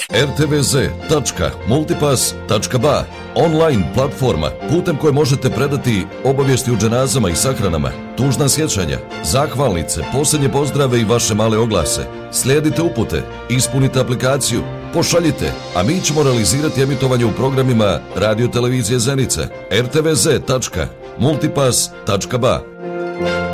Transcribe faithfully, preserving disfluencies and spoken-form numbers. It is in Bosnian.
er te ve ze tačka multipass tačka ba, online platforma putem koje možete predati obavijesti o dženazama i sahranama, tužna sjećanja, zahvalnice, posljednje pozdrave i vaše male oglase. Slijedite upute, ispunite aplikaciju, pošaljite, a mi ćemo realizirati emitovanje u programima Radio Televizije Zenica. er te ve ze tačka multipass tačka ba